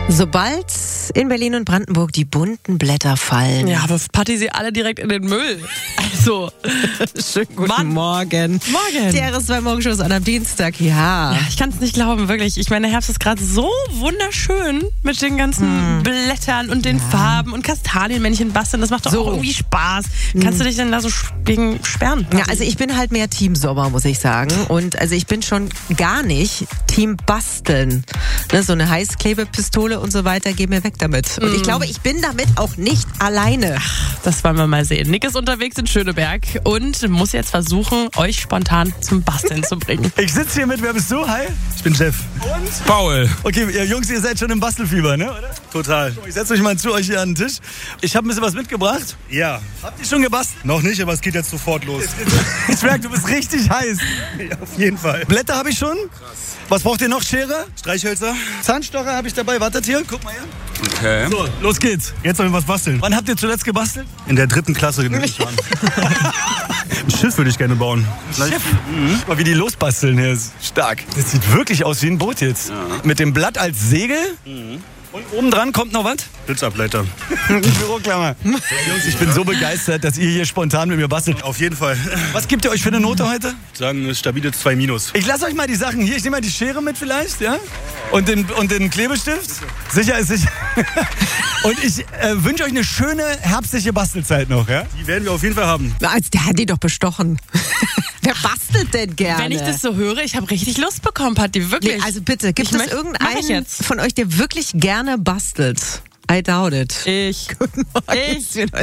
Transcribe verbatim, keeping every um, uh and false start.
Sobald in Berlin und Brandenburg die bunten Blätter fallen. Ja, wirft Patti sie alle direkt in den Müll. Also, schönen guten Mann. Morgen. Morgen. Die R S zwei Morgenshow an am Dienstag, ja. Ja, ich kann es nicht glauben, wirklich. Ich meine, der Herbst ist gerade so wunderschön mit den ganzen hm. Blättern und den ja. Farben und Kastanienmännchen basteln. Das macht doch so. auch irgendwie Spaß. Hm. Kannst du dich denn da so gegen sperren? Ja, also ich bin halt mehr Team Sommer, muss ich sagen. Und also ich bin schon gar nicht Team Basteln. Ne, so eine Heißklebepistole und so weiter, geh mir weg damit. Und ich glaube, ich bin damit auch nicht alleine. Ach, das wollen wir mal sehen. Nick ist unterwegs in Schöneberg und muss jetzt versuchen, euch spontan zum Basteln zu bringen. Ich sitze hier mit, wer bist du? Hi. Ich bin Jeff. Und? Paul. Okay, ihr Jungs, ihr seid schon im Bastelfieber, ne? Oder? Total. Ich setze euch mal zu euch hier an den Tisch. Ich habe ein bisschen was mitgebracht. Ja. Habt ihr schon gebastelt? Noch nicht, aber es geht jetzt sofort los. Ich merke, du bist richtig heiß. Ja, auf jeden Fall. Blätter habe ich schon. Krass. Was braucht ihr noch? Schere? Streichhölzer? Zahnstocher habe ich dabei. Wartet hier, guck mal her. Okay. So, los geht's. Jetzt sollen wir was basteln. Wann habt ihr zuletzt gebastelt? In der dritten Klasse. Ein Schiff würde ich gerne bauen. Schiff? Mhm. Mal wie die losbasteln hier. Ist stark. Das sieht wirklich aus wie ein Boot jetzt. Ja. Mit dem Blatt als Segel. Mhm. Und obendran kommt noch was? Blitzableiter. Die Büroklammer. Jungs, ich bin so begeistert, dass ihr hier spontan mit mir bastelt. Auf jeden Fall. Was gibt ihr euch für eine Note heute? Ich sagen, eine stabile zwei minus. Ich lasse euch mal die Sachen hier. Ich nehme mal die Schere mit vielleicht, ja? Und den, und den Klebestift. Sicher ist sicher. Und ich äh, wünsche euch eine schöne herbstliche Bastelzeit noch, ja? Die werden wir auf jeden Fall haben. Also, der hat die doch bestochen. Wer bastelt denn gerne? Wenn ich das so höre, ich habe richtig Lust bekommen, Patti, wirklich. Nee, also bitte, gibt ich es irgendeinen von euch, der wirklich gerne bastelt? I doubt it. Ich. Guten Morgen. Ich.